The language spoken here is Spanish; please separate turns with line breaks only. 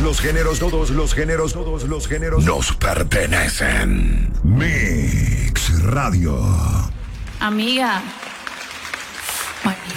todos los géneros nos pertenecen. Mix Radio.
Amiga.